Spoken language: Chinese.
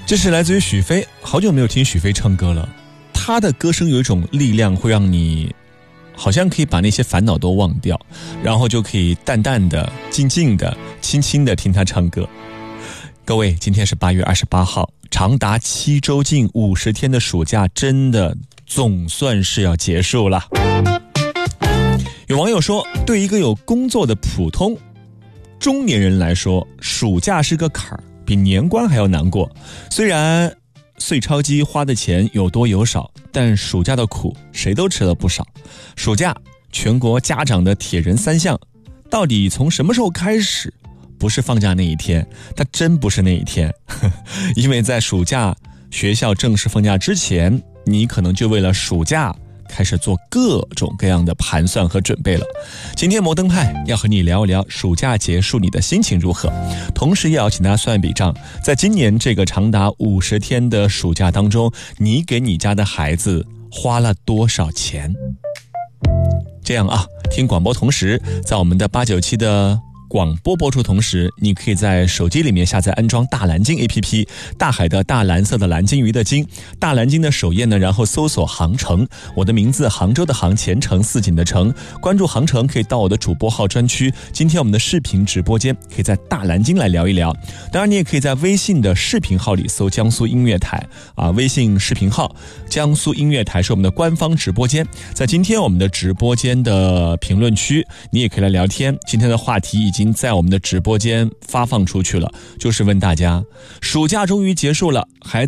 这是来自于许飞，好久没有听许飞唱歌了。他的歌声有一种力量，会让你好像可以把那些烦恼都忘掉，然后就可以淡淡的、静静的、轻轻的听他唱歌。各位，今天是8月28号，长达7周近50天的暑假真的总算是要结束了。有网友说，对一个有工作的普通中年人来说，暑假是个坎儿，比年关还要难过。虽然碎钞机花的钱有多有少，但暑假的苦谁都吃了不少。暑假全国家长的铁人3项，到底从什么时候开始？不是放假那一天，它真不是那一天因为在暑假学校正式放假之前，你可能就为了暑假开始做各种各样的盘算和准备了。今天摩登派要和你聊一聊暑假结束你的心情如何，同时也要请大家算一笔账，在今年这个长达50天的暑假当中，你给你家的孩子花了多少钱。这样啊，听广播同时，在我们的897的广播播出同时，你可以在手机里面下载安装大蓝鲸 APP， 大海的大，蓝色的蓝，鲸鱼的鲸，大蓝鲸的首页呢，然后搜索航程，我的名字杭州的杭，前程似锦的程，关注航程，可以到我的主播号专区。今天我们的视频直播间可以在大蓝鲸来聊一聊，当然你也可以在微信的视频号里搜江苏音乐台微信视频号江苏音乐台是我们的官方直播间，在今天我们的直播间的评论区，你也可以来聊天。今天的话题已经在我们的直播间发放出去了，就是问大家，暑假终于结束了，孩子